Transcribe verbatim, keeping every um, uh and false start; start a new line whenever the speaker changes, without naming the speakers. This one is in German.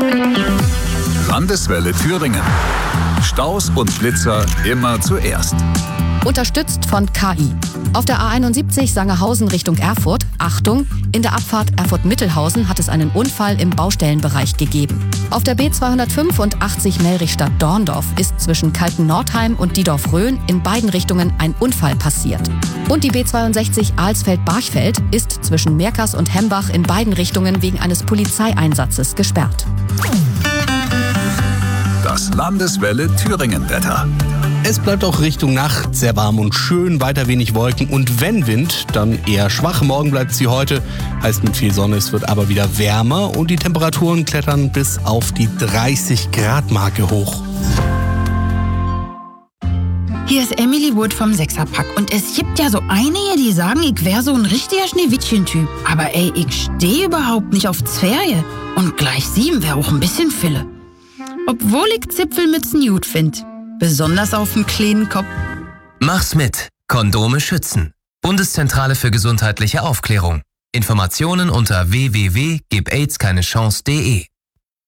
Landeswelle Thüringen. Staus und Blitzer immer zuerst.
Unterstützt von K I. Auf der A einundsiebzig Sangerhausen Richtung Erfurt, Achtung, in der Abfahrt Erfurt-Mittelhausen hat es einen Unfall im Baustellenbereich gegeben. Auf der B zweihundertfünfundachtzig Melrichstadt-Dorndorf ist zwischen Kalten-Nordheim und Diedorf-Rhön in beiden Richtungen ein Unfall passiert. Und die B zweiundsechzig Alsfeld-Barchfeld ist zwischen Merkers und Hembach in beiden Richtungen wegen eines Polizeieinsatzes gesperrt.
Das Landeswelle Thüringen-Wetter.
Es bleibt auch Richtung Nacht sehr warm und schön, weiter wenig Wolken und wenn Wind, dann eher schwach. Morgen bleibt sie heute, heißt mit viel Sonne, es wird aber wieder wärmer und die Temperaturen klettern bis auf die dreißig Grad Marke hoch.
Hier ist Emily Wood vom Sechserpack und es gibt ja so einige, die sagen, ich wäre so ein richtiger Schneewittchen-Typ. Aber ey, ich stehe überhaupt nicht auf Zwerge und gleich sieben wäre auch ein bisschen Fille. Obwohl ich Zipfelmützen gut find. Besonders auf dem kleinen Kopf.
Mach's mit. Kondome schützen. Bundeszentrale für gesundheitliche Aufklärung. Informationen unter w w w punkt gib aids keine chance punkt de.